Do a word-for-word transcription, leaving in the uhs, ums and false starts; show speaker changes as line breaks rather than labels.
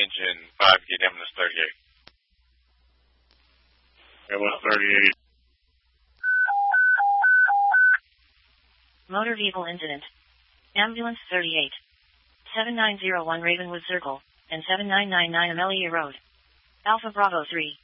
engine five, get ambulance thirty-eight.
Ambulance thirty-eight.
Motor vehicle incident. Ambulance thirty-eight. seven nine zero one Ravenwood Circle, and seven nine nine nine Amelia Road. Alpha Bravo three.